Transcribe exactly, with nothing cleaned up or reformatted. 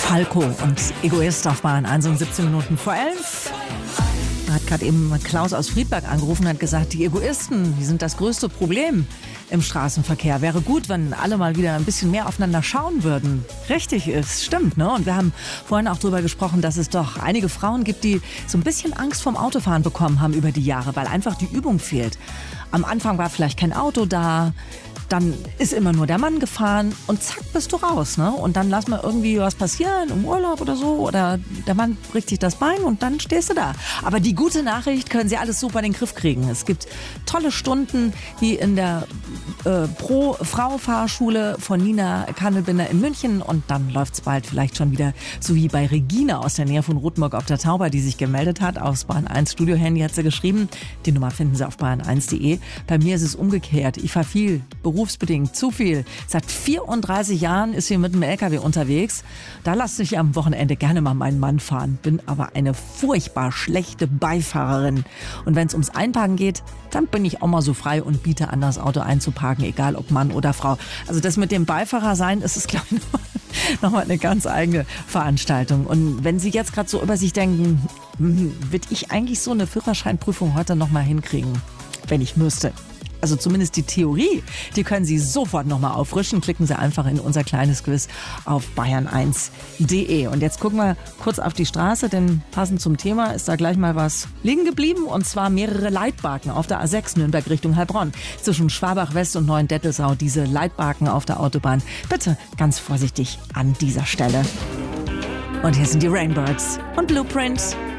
Falco und Egoist auf Bahn eins um siebzehn Minuten vor elf. Da hat gerade eben Klaus aus Friedberg angerufen und hat gesagt, die Egoisten, die sind das größte Problem im Straßenverkehr. Wäre gut, wenn alle mal wieder ein bisschen mehr aufeinander schauen würden. Richtig ist, stimmt, ne? Und wir haben vorhin auch darüber gesprochen, dass es doch einige Frauen gibt, die so ein bisschen Angst vorm Autofahren bekommen haben über die Jahre, weil einfach die Übung fehlt. Am Anfang war vielleicht kein Auto da, dann ist immer nur der Mann gefahren und zack, bist du raus, ne? Und dann lass mal irgendwie was passieren im Urlaub oder so oder der Mann bricht sich das Bein und dann stehst du da. Aber die gute Nachricht, können sie alles super in den Griff kriegen. Es gibt tolle Stunden wie in der äh, Pro-Frau-Fahrschule von Nina Kannelbinder in München und dann läuft's bald vielleicht schon wieder so wie bei Regina aus der Nähe von Rothenburg auf der Tauber, die sich gemeldet hat. Aufs Bahn eins Studio-Handy hat sie geschrieben. Die Nummer finden Sie auf bahn eins punkt de. Bei mir ist es umgekehrt. Ich fahre viel berufsbedingt, zu viel. Seit vierunddreißig Jahren ist sie mit dem L K W unterwegs. Da lasse ich am Wochenende gerne mal meinen Mann fahren. Bin aber eine furchtbar schlechte Beifahrerin. Und wenn es ums Einparken geht, dann bin ich auch mal so frei und biete an, das Auto einzuparken, egal ob Mann oder Frau. Also das mit dem Beifahrer sein, ist es, glaube ich, nochmal eine ganz eigene Veranstaltung. Und wenn Sie jetzt gerade so über sich denken, hm, würde ich eigentlich so eine Führerscheinprüfung heute nochmal hinkriegen, wenn ich müsste. Also zumindest die Theorie, die können Sie sofort nochmal auffrischen. Klicken Sie einfach in unser kleines Quiz auf bayern eins punkt de. Und jetzt gucken wir kurz auf die Straße, denn passend zum Thema ist da gleich mal was liegen geblieben. Und zwar mehrere Leitbarken auf der A sechs Nürnberg Richtung Heilbronn. Zwischen Schwabach West und Neuendettelsau, diese Leitbarken auf der Autobahn. Bitte ganz vorsichtig an dieser Stelle. Und hier sind die Rainbirds und Blueprints.